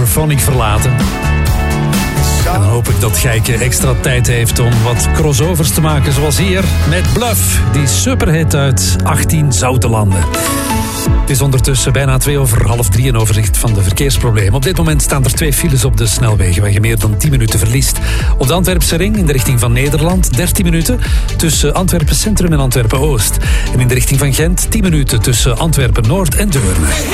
Eurofonic verlaten. En dan hoop ik dat Gijke extra tijd heeft om wat crossovers te maken, zoals hier met Bluff, die superhit uit 18 zoute landen. Het is ondertussen bijna 2:02, een overzicht van de verkeersproblemen. Op dit moment staan er 2 files op de snelwegen waar je meer dan 10 minuten verliest. Op de Antwerpse ring in de richting van Nederland 13 minuten tussen Antwerpen Centrum en Antwerpen Oost. En in de richting van Gent 10 minuten tussen Antwerpen Noord en Deurne.